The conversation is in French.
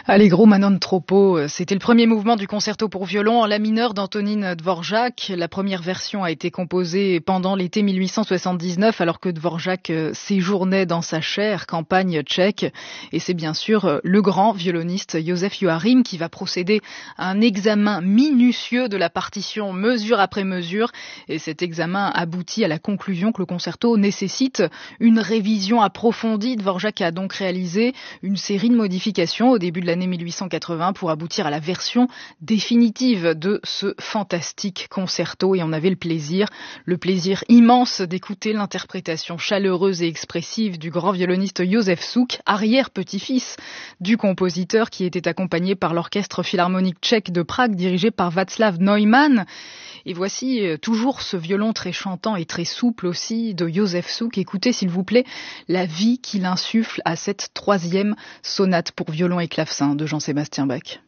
Allegro ma non troppo, c'était le premier mouvement du concerto pour violon en la mineur d'Antonín Dvořák. La première version a été composée pendant l'été 1879 alors que Dvořák séjournait dans sa chère campagne tchèque. Et c'est bien sûr le grand violoniste Josef Joachim qui va procéder à un examen minutieux de la partition mesure après mesure. Et cet examen aboutit à la conclusion que le concerto nécessite une révision approfondie. Dvořák a donc réalisé une série de modifications au début de l'année 1880 pour aboutir à la version définitive de ce fantastique concerto. Et on avait le plaisir immense d'écouter l'interprétation chaleureuse et expressive du grand violoniste Józef Suk, arrière-petit-fils du compositeur, qui était accompagné par l'orchestre philharmonique tchèque de Prague dirigé par Václav Neumann. Et voici toujours ce violon très chantant et très souple aussi de Józef Suk. Écoutez s'il vous plaît la vie qu'il insuffle à cette troisième sonate pour violon et clavecin de Jean-Sébastien Bach.